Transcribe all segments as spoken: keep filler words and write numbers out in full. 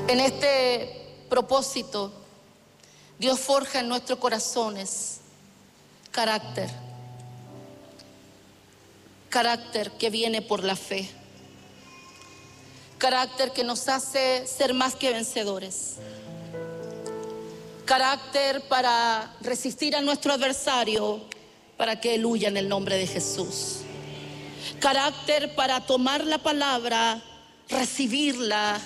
En este propósito, Dios forja en nuestros corazones carácter. Carácter que viene por la fe. Carácter que nos hace ser más que vencedores. Carácter para resistir a nuestro adversario, para que él huya en el nombre de Jesús. Carácter para tomar la palabra, recibirla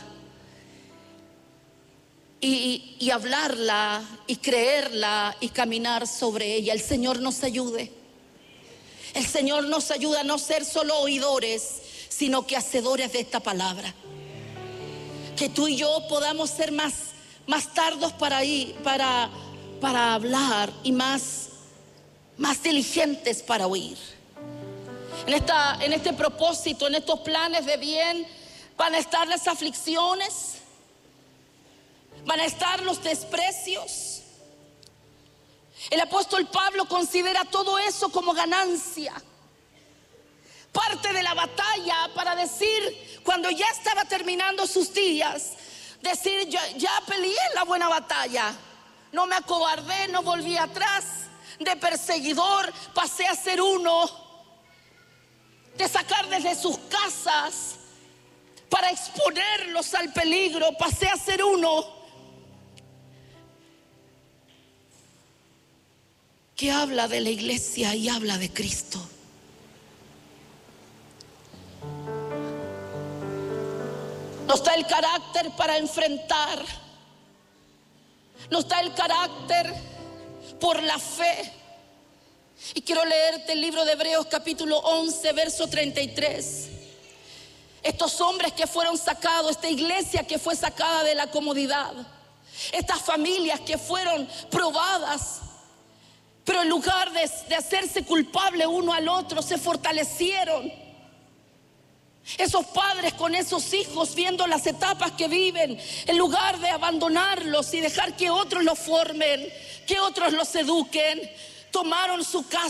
y, y hablarla y creerla y caminar sobre ella. El Señor nos ayude. El Señor nos ayuda a no ser solo oidores, sino que hacedores de esta palabra. Que tú y yo podamos ser más, más tardos para, ir, para, para hablar y más, más diligentes para oír. En, esta, en este propósito, en estos planes de bien, van a estar las aflicciones, van a estar los desprecios. El apóstol Pablo considera todo eso como ganancia, parte de la batalla, para decir, cuando ya estaba terminando sus días, decir, ya, ya peleé la buena batalla, no me acobardé, no volví atrás, de perseguidor pasé a ser uno, de sacar desde sus casas para exponerlos al peligro, pasé a ser uno que habla de la iglesia y habla de Cristo. Nos da el carácter para enfrentar, nos da el carácter por la fe. Y quiero leerte el libro de Hebreos capítulo once, verso treinta y tres. Estos hombres que fueron sacados, esta iglesia que fue sacada de la comodidad, estas familias que fueron probadas, pero en lugar de, de hacerse culpable uno al otro, se fortalecieron. Esos padres con esos hijos, viendo las etapas que viven, en lugar de abandonarlos y dejar que otros los formen, que otros los eduquen, tomaron su casa